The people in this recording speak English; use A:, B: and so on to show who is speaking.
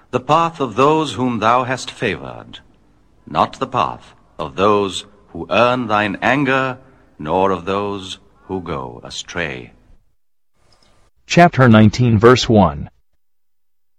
A: the path of those whom thou hast favored, not the path of those who earn thine anger, nor of those who go astray.
B: Chapter 19, verse 1.